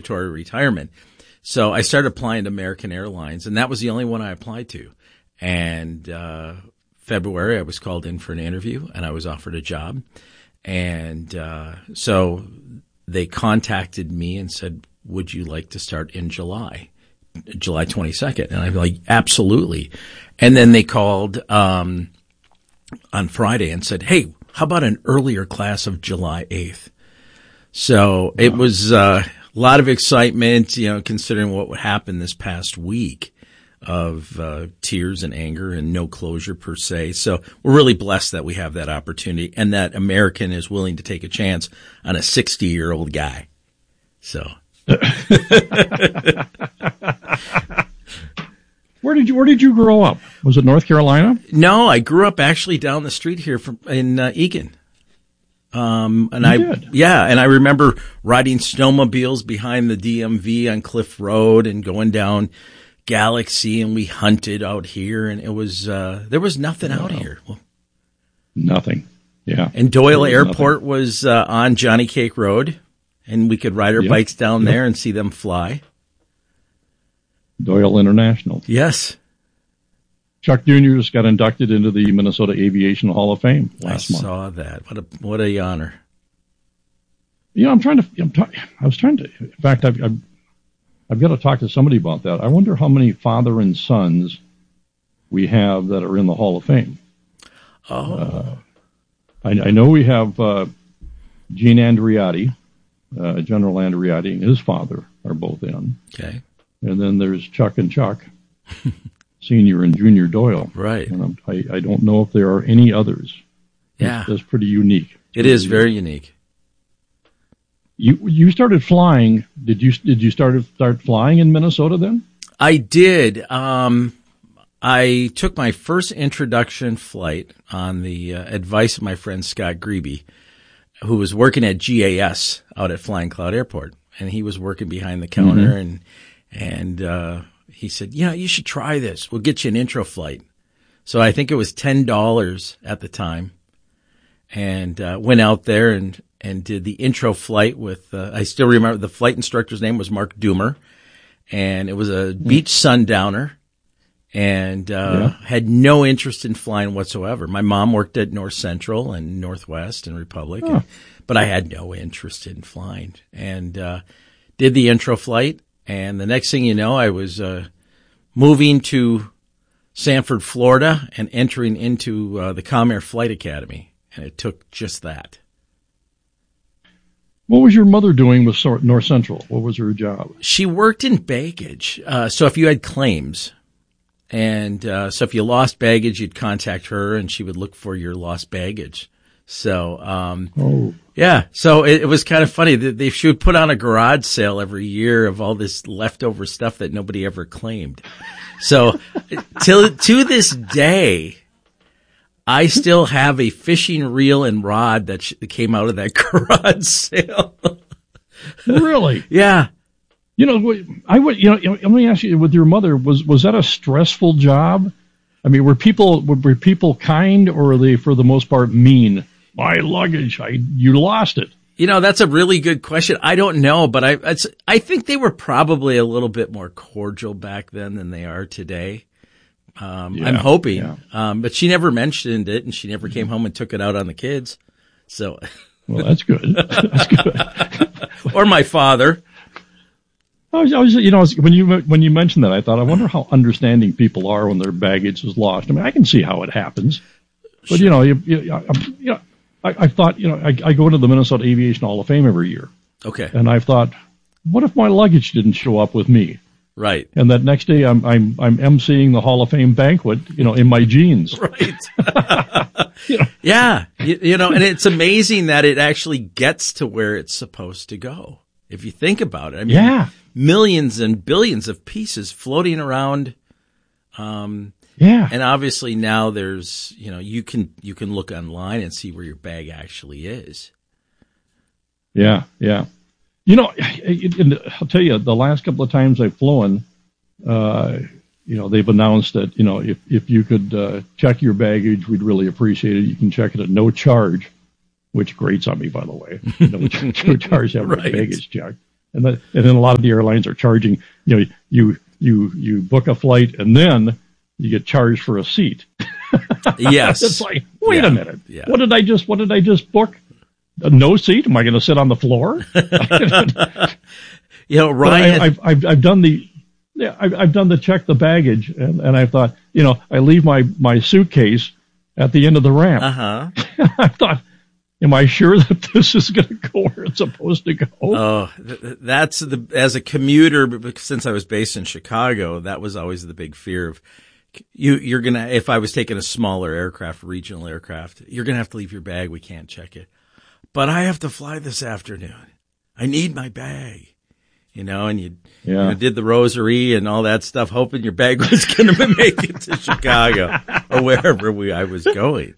mandatory retirement. So I started applying to American Airlines, and that was the only one I applied to. And February, I was called in for an interview, and I was offered a job. And so they contacted me and said, would you like to start in July 22nd? And I'm like, absolutely. And then they called on Friday and said, hey, how about an earlier class of July 8th? So it was a lot of excitement, considering what would happen this past week of tears and anger and no closure per se. So we're really blessed that we have that opportunity and that American is willing to take a chance on a 60-year-old guy. So. Where did you grow up? Was it North Carolina? No, I grew up actually down the street here in Eagan. And I remember riding snowmobiles behind the DMV on Cliff Road and going down Galaxy, and we hunted out here, and it was there was nothing out here. Well, nothing. Yeah. And Doyle Airport was on Johnny Cake Road, and we could ride our bikes down there and see them fly. Doyle International. Yes. Chuck Jr. just got inducted into the Minnesota Aviation Hall of Fame last month. I saw that. What a honor. I was trying to. In fact, I've got to talk to somebody about that. I wonder how many father and sons we have that are in the Hall of Fame. Oh. I know we have Gene Andreotti, General Andreotti, and his father are both in. Okay. And then there's Chuck and Chuck, Senior and Junior Doyle. Right. And I don't know if there are any others. Yeah. That's pretty unique. It is very unique. You started flying. Did you start flying in Minnesota then? I did. I took my first introduction flight on the advice of my friend Scott Grebe, who was working at GAS out at Flying Cloud Airport, and he was working behind the counter, and he said, you should try this. We'll get you an intro flight. So I think it was $10 at the time, and went out there and did the intro flight with, I still remember the flight instructor's name was Mark Doomer, and it was a beach sundowner, and had no interest in flying whatsoever. My mom worked at North Central and Northwest and Republic, but I had no interest in flying, and did the intro flight, and the next thing you know, I was moving to Sanford, Florida, and entering into the Comair Flight Academy, and it took just that. What was your mother doing with North Central? What was her job? She worked in baggage. So if you had claims, and so if you lost baggage, you'd contact her, and she would look for your lost baggage. So, yeah. So it was kind of funny. She would put on a garage sale every year of all this leftover stuff that nobody ever claimed. So to this day, I still have a fishing reel and rod that came out of that garage sale. Really? Yeah. Let me ask you, with your mother, was that a stressful job? I mean, were people kind, or were they, for the most part, mean? My luggage, you lost it. That's a really good question. I don't know, but I think they were probably a little bit more cordial back then than they are today. I'm hoping. Yeah. But she never mentioned it, and she never came home and took it out on the kids. So. Well, that's good. That's good. Or my father. I was, when you mentioned that, I thought, I wonder how understanding people are when their baggage is lost. I mean, I can see how it happens, but I thought, I go to the Minnesota Aviation Hall of Fame every year. Okay. And I thought, what if my luggage didn't show up with me? Right. And that next day I'm emceeing the Hall of Fame banquet, in my jeans. Right. Yeah. And it's amazing that it actually gets to where it's supposed to go. If you think about it, I mean, millions and billions of pieces floating around. And obviously now there's, you can look online and see where your bag actually is. Yeah. Yeah. I'll tell you, the last couple of times I've flown, they've announced that, if you could check your baggage, we'd really appreciate it. You can check it at no charge, which grates on me, by the way. No charge to have my baggage checked. And then a lot of the airlines are charging, you book a flight and then you get charged for a seat. Yes. It's like, wait a minute. Yeah. What did I just book? No seat? Am I going to sit on the floor? Ryan, I've done the check the baggage, and I thought, I leave my suitcase at the end of the ramp. I thought, am I sure that this is going to go where it's supposed to go? Oh, that's as a commuter, since I was based in Chicago, that was always the big fear of you're going to, if I was taking a smaller aircraft, regional aircraft, you're going to have to leave your bag. We can't check it. But I have to fly this afternoon. I need my bag. And you did the rosary and all that stuff, hoping your bag was going to make it to Chicago or wherever I was going.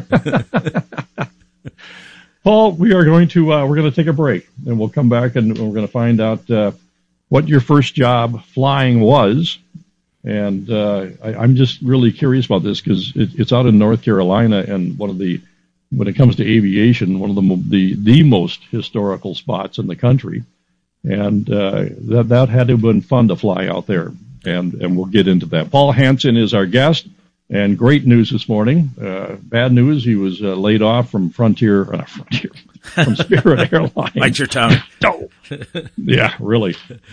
Paul, we're going to take a break, and we'll come back and we're going to find out what your first job flying was. And I'm just really curious about this because it's out in North Carolina, and when it comes to aviation, one of the most historical spots in the country. And that had to have been fun to fly out there, and we'll get into that. Paul Hansen is our guest, and great news this morning. Bad news, he was laid off from from Spirit Airlines. Bite your tongue. No. Yeah, really.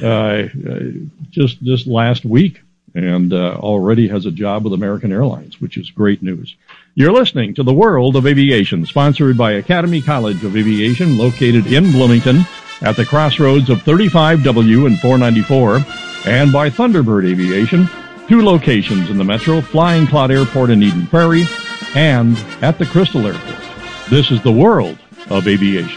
Just last week, and already has a job with American Airlines, which is great news. You're listening to The World of Aviation, sponsored by Academy College of Aviation, located in Bloomington, at the crossroads of 35W and 494, and by Thunderbird Aviation, 2 locations in the metro, Flying Cloud Airport in Eden Prairie, and at the Crystal Airport. This is the World of Aviation.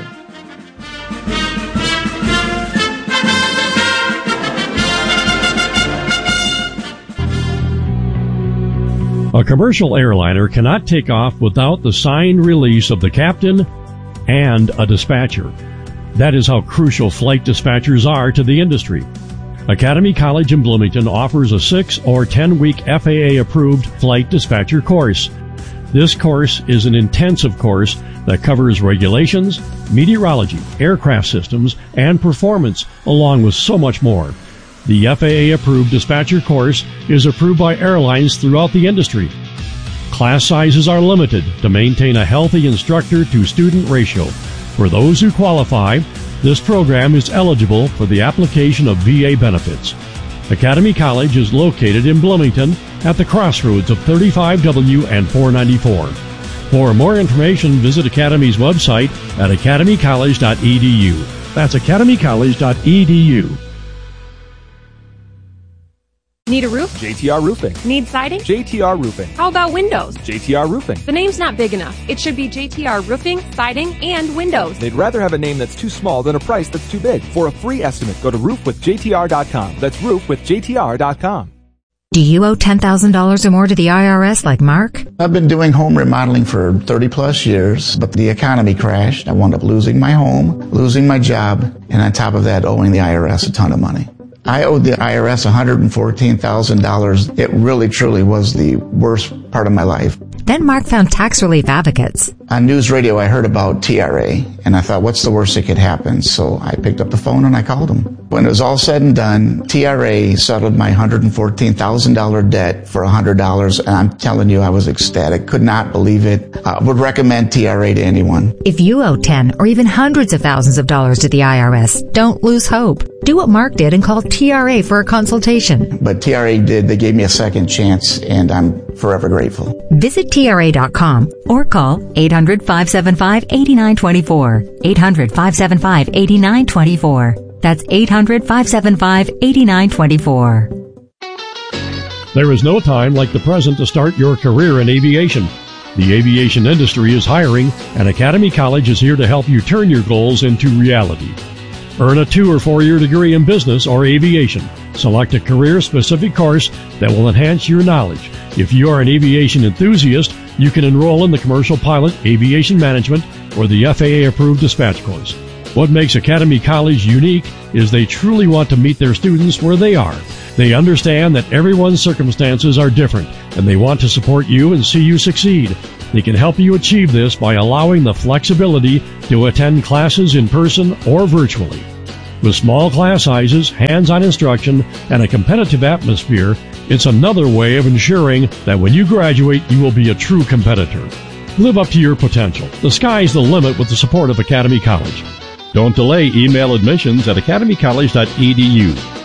A commercial airliner cannot take off without the signed release of the captain and a dispatcher. That is how crucial flight dispatchers are to the industry. Academy College in Bloomington offers a 6 or 10-week FAA-approved flight dispatcher course. This course is an intensive course that covers regulations, meteorology, aircraft systems, and performance, along with so much more. The FAA-approved dispatcher course is approved by airlines throughout the industry. Class sizes are limited to maintain a healthy instructor-to-student ratio. For those who qualify, this program is eligible for the application of VA benefits. Academy College is located in Bloomington at the crossroads of 35W and 494. For more information, visit Academy's website at academycollege.edu. That's academycollege.edu. Need a roof? JTR Roofing. Need siding? JTR Roofing. How about windows? JTR Roofing. The name's not big enough. It should be JTR Roofing, Siding, and Windows. They'd rather have a name that's too small than a price that's too big. For a free estimate, go to roofwithjtr.com. That's roofwithjtr.com. Do you owe $10,000 or more to the IRS like Mark? I've been doing home remodeling for 30 plus years, but the economy crashed. I wound up losing my home, losing my job, and on top of that, owing the IRS a ton of money. I owed the IRS $114,000. It really, truly was the worst part of my life. Then Mark found tax relief advocates. On news radio, I heard about TRA, and I thought, what's the worst that could happen? So I picked up the phone and I called them. When it was all said and done, TRA settled my $114,000 debt for $100, and I'm telling you, I was ecstatic. Could not believe it. I would recommend TRA to anyone. If you owe 10 or even hundreds of thousands of dollars to the IRS, don't lose hope. Do what Mark did and call TRA for a consultation. But TRA did. They gave me a second chance, and I'm forever grateful. Visit TRA.com or call 800-575-8924. 800-575-8924. That's 800-575-8924. There is no time like the present to start your career in aviation. The aviation industry is hiring, and Academy College is here to help you turn your goals into reality. Earn a 2 or 4-year degree in business or aviation. Select a career-specific course that will enhance your knowledge. If you are an aviation enthusiast, you can enroll in the Commercial Pilot, Aviation Management, or the FAA-approved dispatch course. What makes Academy College unique is they truly want to meet their students where they are. They understand that everyone's circumstances are different, and they want to support you and see you succeed. They can help you achieve this by allowing the flexibility to attend classes in person or virtually. With small class sizes, hands-on instruction, and a competitive atmosphere, it's another way of ensuring that when you graduate, you will be a true competitor. Live up to your potential. The sky's the limit with the support of Academy College. Don't delay. Email admissions at academycollege.edu.